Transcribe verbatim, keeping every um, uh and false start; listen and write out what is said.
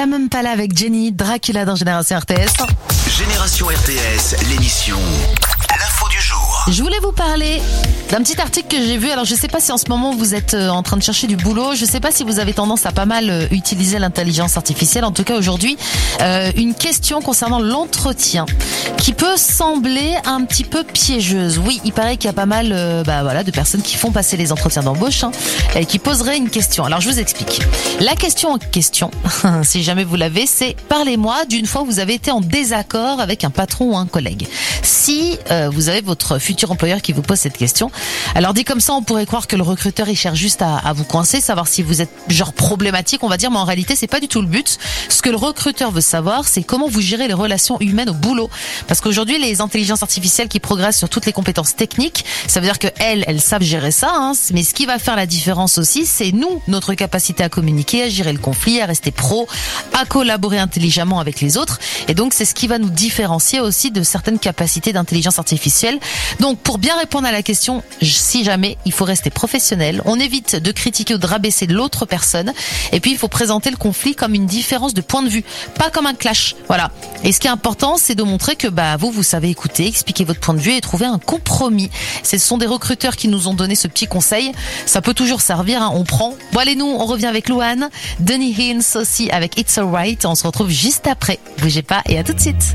Tamam Pala avec Jenny, Dracula dans Génération R T S. Génération R T S, l'émission L'info du jour. Je voulais vous parler d'un petit article que j'ai vu. Alors je sais pas si en ce moment vous êtes en train de chercher du boulot. Je sais pas si vous avez tendance à pas mal utiliser l'intelligence artificielle. En tout cas aujourd'hui, euh, une question concernant l'entretien qui peut sembler un petit peu piégeuse. Oui, il paraît qu'il y a pas mal euh, bah, voilà, de personnes qui font passer les entretiens d'embauche hein, et qui poseraient une question. Alors je vous explique. La question en question, si jamais vous l'avez, c'est parlez-moi d'une fois où vous avez été en désaccord avec un patron ou un collègue. Si euh, vous avez votre futur employeur qui vous pose cette question, alors dit comme ça, on pourrait croire que le recruteur il cherche juste à, à vous coincer, savoir si vous êtes genre problématique, on va dire, mais en réalité c'est pas du tout le but. Ce que le recruteur veut savoir, c'est comment vous gérez les relations humaines au boulot. Parce qu'aujourd'hui, les intelligences artificielles qui progressent sur toutes les compétences techniques, ça veut dire que elles, elles savent gérer ça, hein, mais ce qui va faire la différence aussi, c'est nous, notre capacité à communiquer, à gérer le conflit, à rester pro, à collaborer intelligemment avec les autres. Et donc c'est ce qui va nous différencier aussi de certaines capacités d'intelligence artificielle. Donc pour bien répondre à la question, si jamais, il faut rester professionnel, on évite de critiquer ou de rabaisser l'autre personne, et puis il faut présenter le conflit comme une différence de point de vue, pas comme un clash. Voilà. Et ce qui est important, c'est de montrer que bah vous, vous savez écouter, expliquer votre point de vue et trouver un compromis. Ce sont des recruteurs qui nous ont donné ce petit conseil. Ça peut toujours servir, hein, on prend. Bon allez, nous, on revient avec Louane, Denis Hines aussi avec It's Alright. On se retrouve juste après. Bougez pas et à tout de suite.